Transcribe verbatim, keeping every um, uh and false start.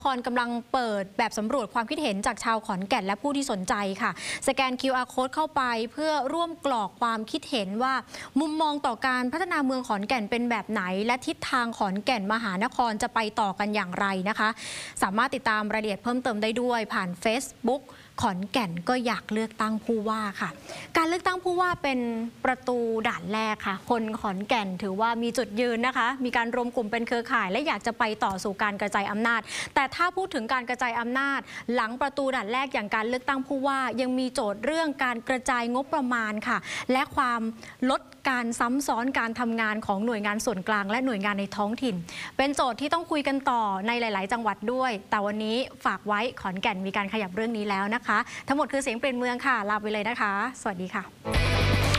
ครกำลังเปิดแบบสำรวจความคิดเห็นจากชาวขอนแก่นและผู้ที่สนใจค่ะสแกน คิว อาร์ Code เข้าไปเพื่อร่วมกรอกความคิดเห็นว่ามุมมองต่อการพัฒนาเมืองขอนแก่นเป็นแบบไหนและทิศทางขอนแก่นมหานครจะไปต่อกันอย่างไรนะคะสามารถติดตามรายละเอียดเพิ่มเติมได้ด้วยผ่าน Facebook ขอนแก่นก็อยากเลือกตั้งผู้ว่าค่ะการเลือกตั้งผู้ว่าเป็นประตูด่านแรกค่ะคนขอนแก่นถือว่ามีจุดยืนนะคะมีการรวมกลุ่มเป็นเครือข่ายและอยากจะไปต่อสู่การกระจายอำนาจแต่ถ้าพูดถึงการกระจายอำนาจหลังประตูด่านแรกอย่างการเลือกตั้งผู้ว่ายังมีโจทย์เรื่องการกระจายงบประมาณค่ะและความลดการซ้ำซ้อนการทำงานของหน่วยงานส่วนกลางและหน่วยงานในท้องถิ่นเป็นโจทย์ที่ต้องคุยกันต่อในหลายๆจังหวัดด้วยแต่วันนี้ฝากไว้ขอนแก่นมีการขยับเรื่องนี้แล้วนะคะทั้งหมดคือเสียงเปลี่ยนเมืองค่ะลาไปเลยนะคะสวัสดีค่ะ